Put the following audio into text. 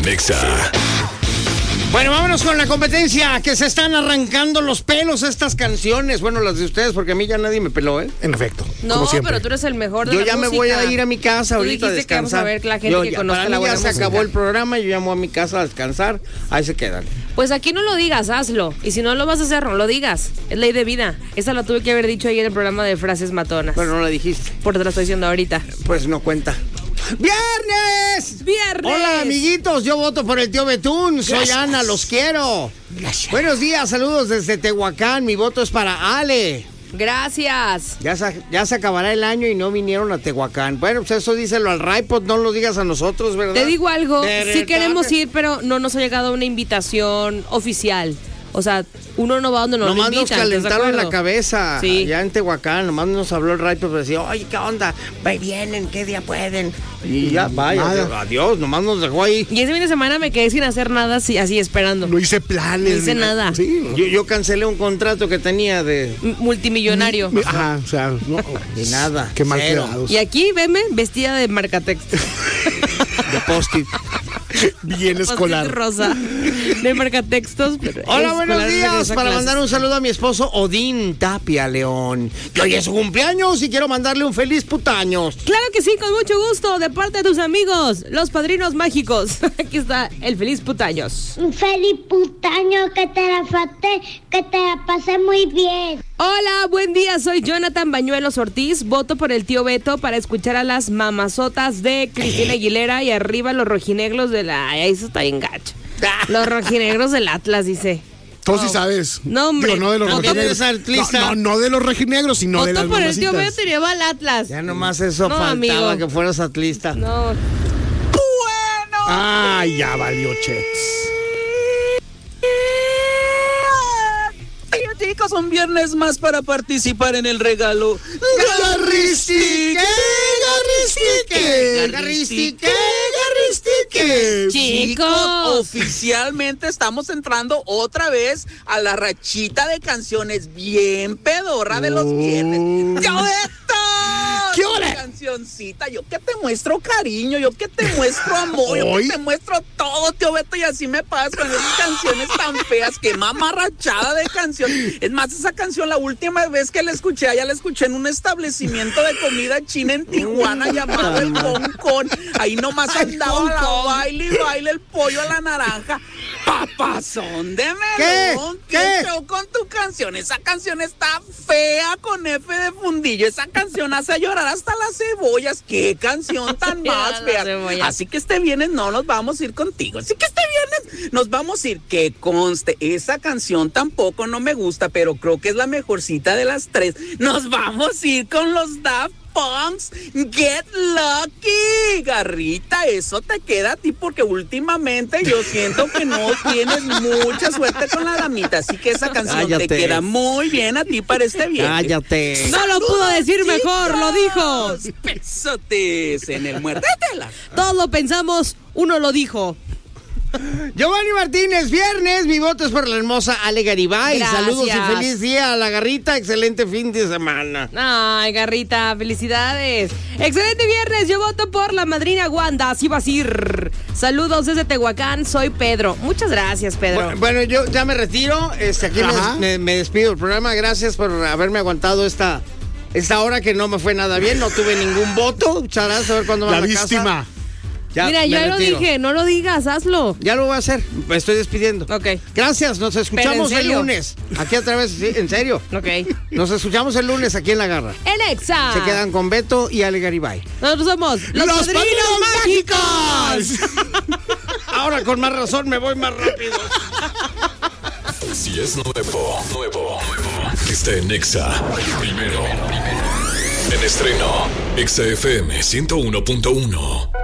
Nexa. Bueno, vámonos con la competencia, que se están arrancando los pelos estas canciones. Bueno, las de ustedes, porque a mí ya nadie me peló, ¿eh? En efecto. No, pero tú eres el mejor de yo la ya música. me voy a ir a mi casa Tú ahorita a dijiste que vamos a descansar. ver la gente que conozca para la mí buena ya se música. acabó el programa, yo llamo a mi casa a descansar. Ahí se quedan. Pues aquí no lo digas, hazlo. Y si no lo vas a hacer, no lo digas. Es ley de vida. Esa la tuve que haber dicho ahí en el programa de Frases Matonas. Pero no la dijiste. Por te la estoy diciendo ahorita. Pues no cuenta. ¡Viernes! ¡Viernes! Hola, amiguitos. Yo voto por el tío Betún. Soy Gracias. Ana, los quiero. Gracias. Buenos días, saludos desde Tehuacán. Mi voto es para Ale. Gracias. Ya se acabará el año y no vinieron a Tehuacán. Bueno, pues eso díselo al Raipod, no lo digas a nosotros, ¿verdad? Te digo algo, De sí verdad. queremos ir, pero no nos ha llegado una invitación oficial. O sea, uno no va donde nos Nomás lo nos invitan. ¿estás de calentaron la acuerdo? cabeza. Sí. Ya en Tehuacán, nomás nos habló el Raipod para decir, oye, ¿qué onda? Vienen, ¿qué día pueden? Y ya, vaya, Nada. adiós, nomás nos dejó ahí. Y ese fin de semana me quedé sin hacer nada, así esperando. No hice planes. No hice nada. Sí. Yo cancelé un contrato que tenía de Multimillonario. Ajá, o sea, no. Y nada, Qué mal cero. quedados. Y aquí, veme, vestida de marcatexto. de post-it. Bien escolar. Rosa. De marcatextos. Hola, buenos escolar, días. regresa a Para clases. mandar un saludo a mi esposo Odín Tapia León, que hoy es su cumpleaños y quiero mandarle un feliz putaños. Claro que sí, con mucho gusto, de parte de tus amigos, los padrinos mágicos. Aquí está el feliz putaños. Un feliz putaño, que te la fate, que te la pasé muy bien. Hola, buen día, soy Jonathan Bañuelos Ortiz. Voto por el tío Beto para escuchar a las mamazotas de Cristina Aguilera y arriba los rojinegros de la... Eso está bien gacho. Los rojinegros del Atlas, dice. Tú sí sabes. No, hombre. Digo, no de los ¿No rojinegros. eres atlista? No de los rojinegros, sino de las Voto por el tío mamacitas. Beto y lleva al Atlas. Ya nomás eso No, faltaba, amigo. que fueras atlista. No. Ay, ya valió, Chex. Chicos, un viernes más para participar en el regalo. ¡Garristique! ¡Garristique! ¡Garristique! ¡Garristique! Chicos. Oficialmente estamos entrando otra vez a la rachita de canciones bien pedorra de los viernes. ¡Tío Beto! ¿Qué ole? Cancioncita, yo que te muestro cariño, yo que te muestro amor, yo que ¿Hoy? te muestro todo, tío Beto, y así me pagas con esas canciones tan feas, que mamarrachada de canción. Es más, esa canción, la última vez que la escuché, allá la escuché en un establecimiento de comida china en Tijuana llamado el Concón. Ahí nomás andaba la baile el pollo a la naranja. Papazón de melón. ¿Qué? show con tu canción? Esa canción está fea con F de fundillo. Esa canción hace llorar hasta las cebollas. Qué canción tan más Las fea. cebollas. Así que este viernes no nos vamos a ir contigo. Así que este viernes nos vamos a ir. Que conste, esa canción tampoco no me gusta, pero creo que es la mejorcita de las tres. Nos vamos a ir con los Daft Punks, Get Lucky. Garrita, eso te queda a ti porque últimamente yo siento que no tienes mucha suerte con la damita, así que esa canción Cállate. te queda muy bien a ti para este viernes. Cállate. No lo pudo decir mejor, lo dijo. Besotes en el muértetela. Todos lo pensamos, uno lo dijo. Giovanni Martínez, viernes, mi voto es por la hermosa Ale Garibay. Gracias. Saludos y feliz día a la Garrita, excelente fin de semana. Ay, Garrita, felicidades. Excelente viernes, yo voto por la madrina Wanda, así va a ir. Saludos desde Tehuacán, soy Pedro. Muchas gracias, Pedro. Bueno, yo ya me retiro, aquí Ajá. me despido del programa, gracias por haberme aguantado esta hora que no me fue nada bien, no tuve ningún voto. Charás, a ver cuándo La van a casa. víctima. Mira, me ya lo retiro. dije, no lo digas, hazlo. Ya lo voy a hacer, me estoy despidiendo. Ok. Gracias, nos escuchamos ¿en el serio? lunes. Aquí a través, sí, en serio. Ok. Nos escuchamos el lunes aquí en La Garra. El Exa. Se quedan con Beto y Ale Garibay. Nosotros somos los Padrinos Mágicos. Ahora con más razón me voy más rápido. Si es nuevo, está en Nexa. Primero. En estreno, Exa FM 101.1.